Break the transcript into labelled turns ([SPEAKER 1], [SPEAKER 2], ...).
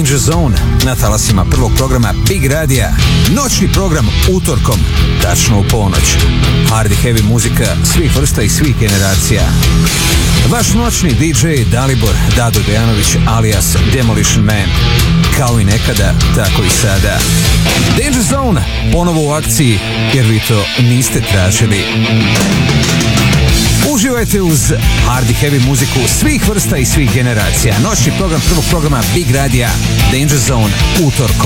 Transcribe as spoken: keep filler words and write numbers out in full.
[SPEAKER 1] Danger Zone na talasima prvog programa Big Radija. Noćni program utorkom, tačno u ponoć. Hard i heavy muzika svih vrsta i svih generacija. Vaš noćni di džej Dalibor Dado Dejanović alias Demolition Man. Kao i nekada, tako i sada. Danger Zone ponovo u akciji, jer vi to niste tražili. Uživajte uz hard i heavy muziku svih vrsta i svih generacija. Noćni program prvog programa Big Radija, Danger Zone, utorkom.